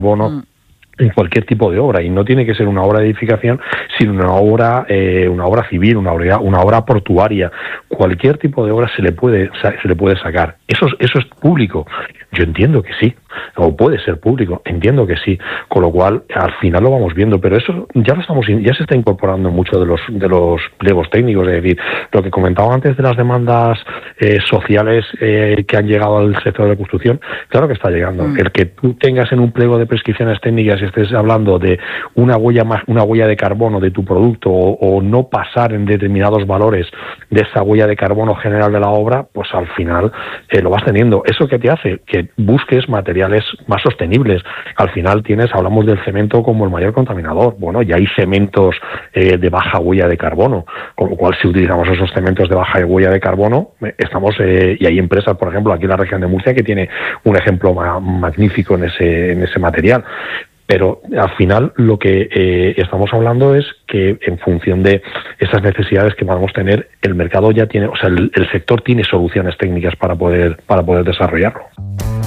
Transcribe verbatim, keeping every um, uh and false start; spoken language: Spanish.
carbono mm. en cualquier tipo de obra, y no tiene que ser una obra de edificación, sino una obra eh, una obra civil, una obra, una obra portuaria. Cualquier tipo de obra se le puede se le puede sacar. Eso, eso es público. Yo entiendo que sí, o puede ser público, entiendo que sí, con lo cual al final lo vamos viendo, pero eso ya lo estamos ya se está incorporando en muchos de los de los pliegos técnicos. Es decir, lo que comentaba antes de las demandas eh, sociales eh, que han llegado al sector de la construcción, claro que está llegando. Mm. El que tú tengas en un pliego de prescripciones técnicas y estés hablando de una huella más una huella de carbono de tu producto, o, o no pasar en determinados valores de esa huella de carbono general de la obra, pues al final eh, lo vas teniendo. ¿Eso qué te hace? Que busques materiales más sostenibles. Al final tienes, hablamos del cemento como el mayor contaminador. Bueno, ya hay cementos eh, de baja huella de carbono, con lo cual si utilizamos esos cementos de baja huella de carbono, eh, estamos, eh, y hay empresas, por ejemplo, aquí en la región de Murcia, que tiene un ejemplo ma- magnífico en ese, en ese material. Pero al final lo que eh, estamos hablando es que en función de esas necesidades que podamos tener, el mercado ya tiene, o sea, el, el sector tiene soluciones técnicas para poder, para poder desarrollarlo.